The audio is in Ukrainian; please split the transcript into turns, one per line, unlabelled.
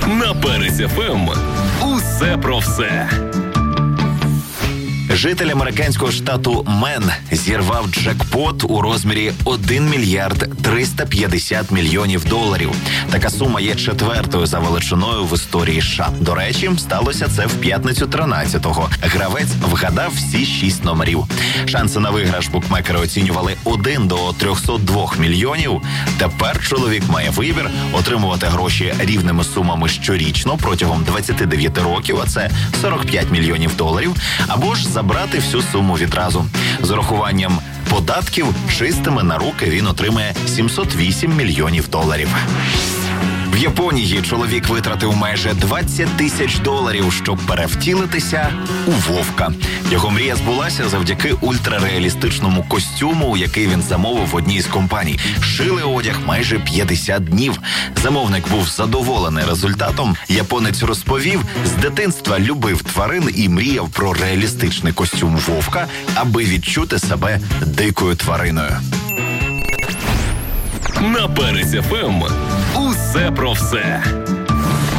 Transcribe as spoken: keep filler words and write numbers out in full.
На Перець еф ем усе про все.
Житель американського штату Мен зірвав джекпот у розмірі один мільярд триста п'ятдесят мільйонів доларів. Така сума є четвертою за величиною в історії США. До речі, сталося це в п'ятницю тринадцятого. Гравець вгадав всі шість номерів. Шанси на виграш букмекери оцінювали один до трьохсот двох мільйонів. Тепер чоловік має вибір отримувати гроші рівними сумами щорічно протягом двадцяти дев'яти років, а це сорок п'ять мільйонів доларів, або ж забрати всю суму відразу. З урахуванням податків чистими на руки він отримає сімсот вісім мільйонів доларів. В Японії чоловік витратив майже двадцять тисяч доларів, щоб перевтілитися у вовка. Його мрія збулася завдяки ультрареалістичному костюму, який він замовив в одній з компаній. Шили одяг майже п'ятдесят днів. Замовник був задоволений результатом. Японець розповів, з дитинства любив тварин і мріяв про реалістичний костюм вовка, аби відчути себе дикою твариною.
На Перець еф ем усе про все.